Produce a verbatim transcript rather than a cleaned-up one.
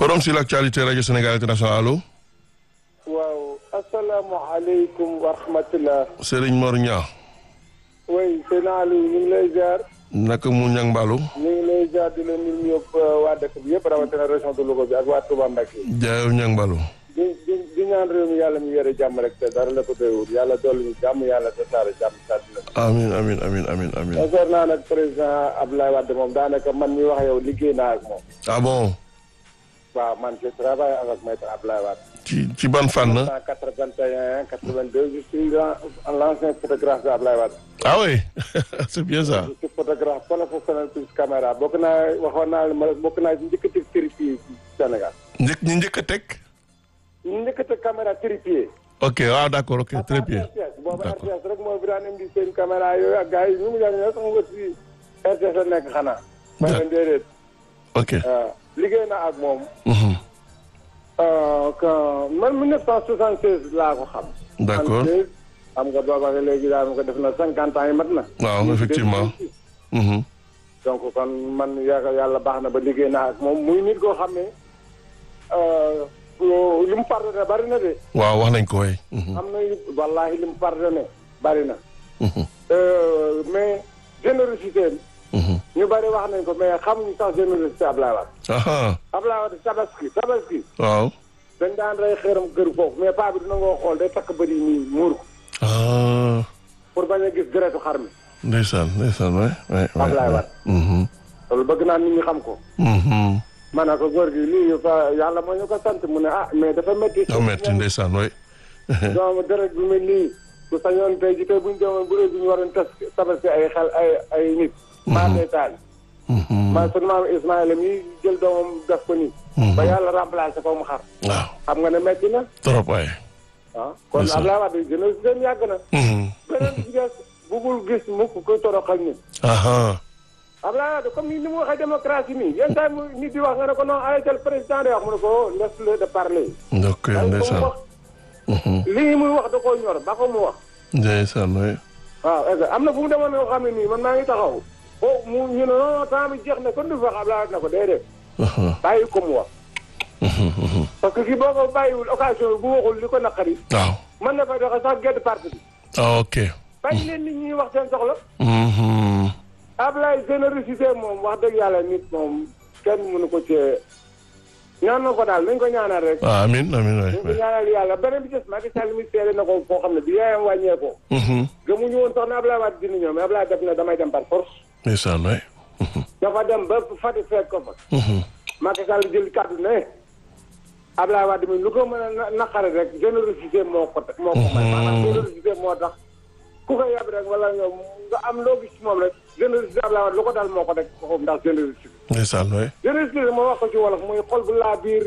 Forum sur l'actualité Radio Sénégal International allo. waaw asalaamaaleykum wa rahmatulah. Serigne Mor Niang. oui sëñ Aliou ñu ngi lay ziar. naka mu ñang Mbalou. ñu ngi lay ziar di leen nuyu yëpp waa dëkk bi yëpp rawatina région de Louga bi ak waa Touba Mbacké. jaayew ñang Mbalou. di di di ñaan réew mi yàlla mu yore jàmm rek te dara la ko doyul yàlla dolli ñu jàmm yàlla tasaare jàmm saa dina. amiin amiin amiin amiin amiin. concernant naa nag président Abdoulaye Wade moom daanaka man mi wax yow liggéey naa ak moom. ah bon. waaw man je travaille avec maître Abdoulaye Wade. ci ci ban fànn. mille neuf cent quatre-vingt-un quatre-vingt-deux je suis l'ancien photographe de Abdoulaye Wade. ah oui c'est bien ça. je suis photographe professionnel plus caméra bokk naa waxoon naa ma bokk naa ci njëkk a teg trépied ci Sénégal. njëkk ñi njëkk a teg. ñu njëkk a teg caméra trépied. ok waaw d'accord ok très bien. boobu R T S rek moo fi daan indi seen caméra yooyu ak gars yi ñu mu jàng ñoo sax nga si R T S la nekk xanaa. ma leen déedéet. ok waaw liggéey na ak moom. man mille neuf cent soixante-seize laa ko xam. d'accord xam nga booba nga léegi daal ko def na cinquante ans yi mat na. waaw effectivement. donc kon man yaakaar yàlla baax na ba liggéey naa ak moom muy nit koo xam ne li mu pardonné bari na de. waaw wax nañ ko way. am na wallaahi li mu pardonné bari na. mais générosité ñu bari wax nañ ko mais xamuñu sax générosité Ablaye Wade. Ablaye Wade tabaski tabaski. waaw. dañ daan rey xeeram kër foofu mais paa bi dina ngoo xool day takk bëri nii muur ko. pour bañ a gis deretu xar mi. ndeysaan ndeysaan waay waay waay. Ablaye Wade. loolu bëgg naa nit ñi xam ko. ma ne ko góor gi lii fa yàlla moo ñu ko sant mu ne ah mais dafa métti. dafa métti ndeysaan waay. donc deret bi mel nii su sañoon tey ji tey buñ demoon bu dee bu ñu waroon tas tabaski ay xel ay ay nit. maa day taal. maa sunu maam Ismaïla mi jël doomam def ko nii. ba yàlla remplacé ko mu xar. waaw xam nga ne métti na. trop waay. ah kon Abdoulaye Wade gën a gën yàgg na. beneen bi des bugul gis mukk koy toroxal nit. Abdoulaye Wade comme ni ni mu waxee démocratie nii yenn saa mu nit di wax nga ne ko non ay tel président de wax mu ne ko laisse-le de parler. ok ndeysaan. lii muy wax da koo ñor ba ko mu wax. ndeysaan waay. waaw am na fu mu demoon yoo xam ne nii man maa ngi taxaw. oh mu ñu ne non temps bi jeex na kon du fa wax Abdoulaye Wade na ko déedéet. bàyyi ko mu wax. parce que kii boo ko bàyyiwul occasion bu waxul li ko naqari. waaw. mën na fa doxe sax gedd parti bi. ok. bàyyi leen nit ñi wax seen soxla. Ablaye générosité moom wax dëgg yàlla nit moom kenn mënu ko cee ñaan na ko daal nañ ko ñaanal rek. waaw amiin amiin waay. nañ ko ñaanal yàlla beneen bi des Macky Sall mi seede na ko foo xam ne bi yaayam wàññee ko. gëmuñu woon sax ne Ablaye Wade dina ñëw mais Ablaye def na damay dem par force. ndeysaan waay. dafa dem ba Fatick fekk ko fa. Macky Sall jël kàddu ne Ablaye Wade mi lu ko mën a naqare rek générosité moo ko moo ko may. maanaam générosité moo tax ku ko yab rek wala nga am loo gis ci moom rek générosité Ablaye Wade lu ko dal moo ko rek ko ndax générosité. ndeysaan waay. générosité moo wax ko ci wolof muy xol bu laa biir